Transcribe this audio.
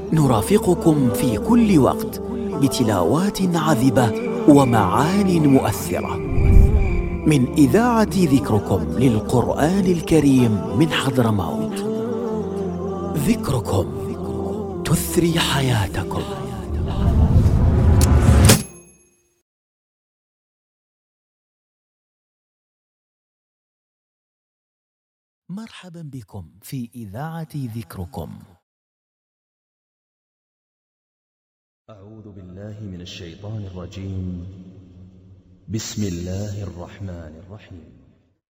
نرافقكم في كل وقت بتلاوات عذبة ومعان مؤثرة من إذاعة ذكركم للقرآن الكريم من حضرموت. ذكركم تثري حياتكم. مرحبا بكم في إذاعة ذكركم. أعوذ بالله من الشيطان الرجيم. بسم الله الرحمن الرحيم.